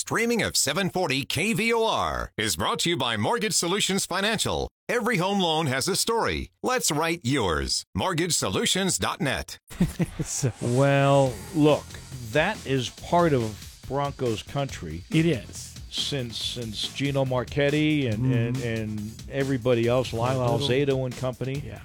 streaming of 740 KVOR is brought to you by Mortgage Solutions Financial. Every home loan has a story. Let's write yours. MortgageSolutions.net. Well, look, that is part of Broncos country. It is. Since Gino Marchetti and everybody else, Lyle Alzado and company. Yeah.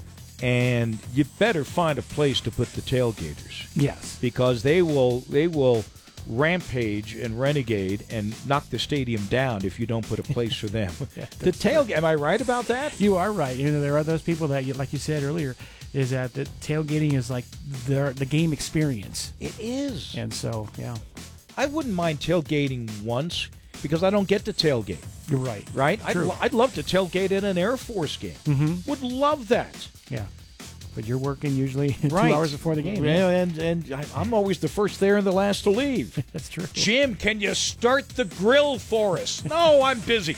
And you better find a place to put the tailgaters. Yes. Because they will rampage and renegade and knock the stadium down if you don't put a place for them. The tailgate, am I right about that? You are right. You know, there are those people that, like you said earlier, is that the tailgating is like the game experience. It is. And so, yeah. I wouldn't mind tailgating once because I don't get to tailgate. You're right. Right? True. I'd love to tailgate at an Air Force game. Mm-hmm. Would love that. Yeah. But you're working usually right. 2 hours before the game. Yeah, and I'm always the first there and the last to leave. That's true. Jim, can you start the grill for us? No, I'm busy.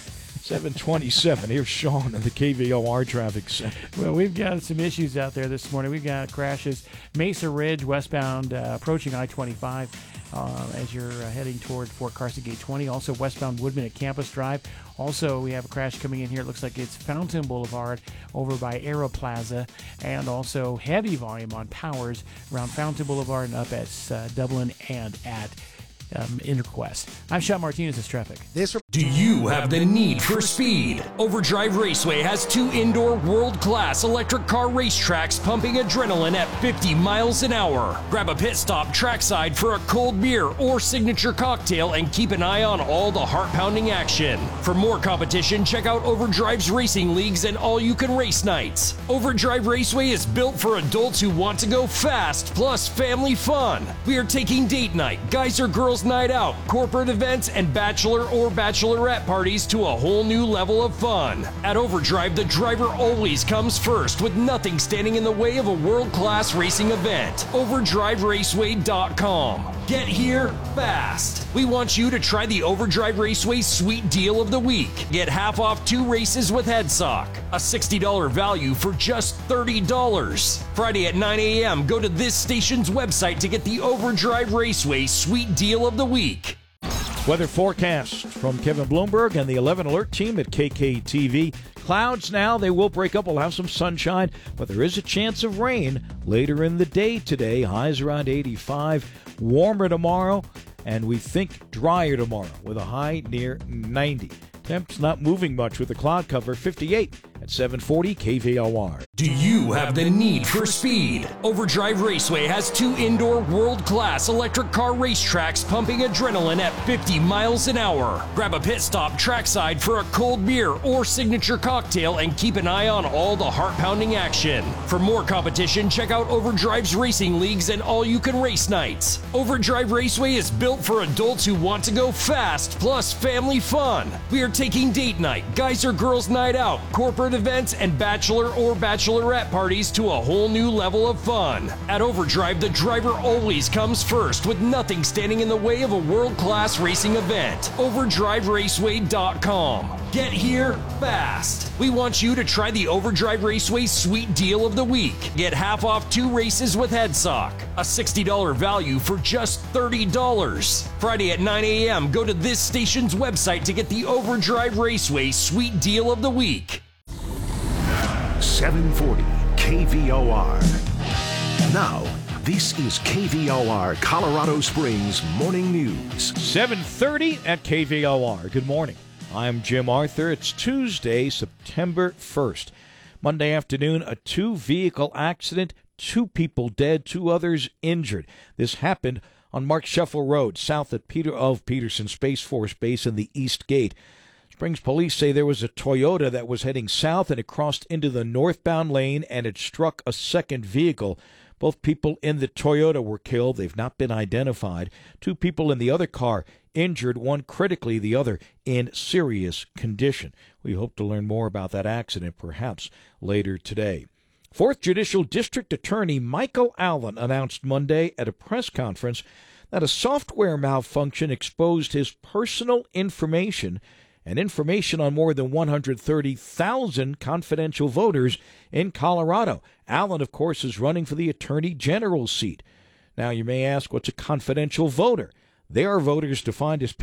7:27. Here's Sean in the KVOR Traffic Center. Well, we've got some issues out there this morning. We've got crashes. Mesa Ridge westbound approaching I-25 as you're heading toward Fort Carson Gate 20. Also westbound Woodman at Campus Drive. Also, we have a crash coming in here. It looks like it's Fountain Boulevard over by Aero Plaza. And also heavy volume on Powers around Fountain Boulevard and up at Dublin and at Interquest. I'm Sean Martinez. It's traffic. Do you have the need for speed? Overdrive Raceway has 2 indoor world-class electric car racetracks pumping adrenaline at 50 miles an hour. Grab a pit stop trackside for a cold beer or signature cocktail and keep an eye on all the heart-pounding action. For more competition, check out Overdrive's racing leagues and all-you-can-race nights. Overdrive Raceway is built for adults who want to go fast, plus family fun. We are taking date night, guys or girls night out, corporate events, and bachelor or bachelorette parties to a whole new level of fun. At Overdrive, the driver always comes first, with nothing standing in the way of a world-class racing event. OverdriveRaceway.com. Get here fast. We want you to try the Overdrive Raceway Sweet Deal of the Week. Get half off 2 races with HeadSock. A $60 value for just $30. Friday at 9 a.m., go to this station's website to get the Overdrive Raceway Sweet Deal of the Week. Weather forecast from Kevin Bloomberg and the 11 Alert team at KKTV. Clouds now, they will break up. We'll have some sunshine, but there is a chance of rain later in the day today. Highs around 85. Warmer tomorrow, and we think drier tomorrow with a high near 90. Temps not moving much with the cloud cover. 58 at 740 KVOR. Do you have the need for speed? Overdrive Raceway has 2 indoor world-class electric car racetracks pumping adrenaline at 50 miles an hour. Grab a pit stop trackside for a cold beer or signature cocktail and keep an eye on all the heart-pounding action. For more competition, check out Overdrive's racing leagues and all-you-can-race nights. Overdrive Raceway is built for adults who want to go fast, plus family fun. We are taking date night, guys or girls night out, corporate events, and bachelor or bachelorette parties to a whole new level of fun. At Overdrive, the driver always comes first, with nothing standing in the way of a world-class racing event. OverdriveRaceway.com. Get here fast. We want you to try the Overdrive Raceway Sweet Deal of the Week. Get half off 2 races with HeadSock. A $60 value for just $30. Friday at 9 a.m., go to this station's website to get the Overdrive Raceway Sweet Deal of the Week. 740 KVOR. Now, this is KVOR Colorado Springs Morning News. 7:30 at KVOR. Good morning. I'm Jim Arthur. It's Tuesday, September 1st. Monday afternoon, a 2-vehicle accident, 2 people dead, 2 others injured. This happened on Mark Sheffel Road, south of Peterson Space Force Base in the East Gate. Springs police say there was a Toyota that was heading south and it crossed into the northbound lane and it struck a second vehicle. Both people in the Toyota were killed. They've not been identified. 2 people in the other car injured, one critically, the other in serious condition. We hope to learn more about that accident perhaps later today. 4th Judicial District Attorney Michael Allen announced Monday at a press conference that a software malfunction exposed his personal information and information on more than 130,000 confidential voters in Colorado. Allen, of course, is running for the Attorney General's seat. Now, you may ask, what's a confidential voter? They are voters defined as